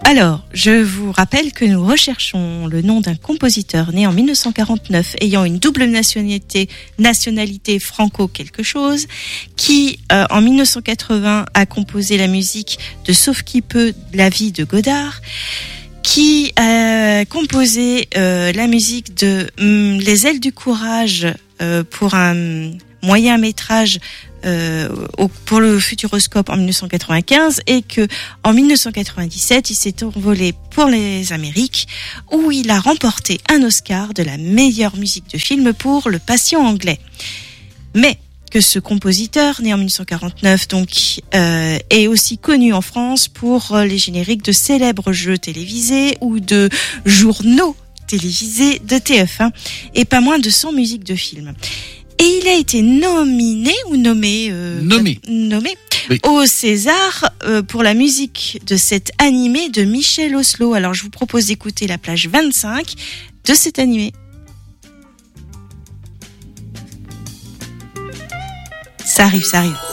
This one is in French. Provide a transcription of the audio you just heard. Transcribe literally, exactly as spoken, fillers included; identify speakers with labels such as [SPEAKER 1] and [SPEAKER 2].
[SPEAKER 1] Alors, je vous rappelle que nous recherchons le nom d'un compositeur né en mille neuf cent quarante-neuf, ayant une double nationalité, nationalité franco quelque chose, qui euh, en mille neuf cent quatre-vingts a composé la musique de Sauf qui peut, la vie de Godard, qui a composé euh, la musique de hum, Les ailes du courage euh, pour un moyen métrage euh, au, pour le Futuroscope en mille neuf cent quatre-vingt-quinze, et que en mille neuf cent quatre-vingt-dix-sept il s'est envolé pour les Amériques, où il a remporté un Oscar de la meilleure musique de film pour Le Patient anglais. Mais que ce compositeur, né en mille neuf cent quarante-neuf, donc, euh, est aussi connu en France pour les génériques de célèbres jeux télévisés ou de journaux télévisés de T F un, et pas moins de cent musiques de films. Et il a été nominé ou nommé, euh,
[SPEAKER 2] nommé,
[SPEAKER 1] nommé
[SPEAKER 2] oui.
[SPEAKER 1] au César euh, pour la musique de cet animé de Michel Oslo. Alors je vous propose d'écouter la plage vingt-cinq de cet animé. Ça arrive, ça arrive.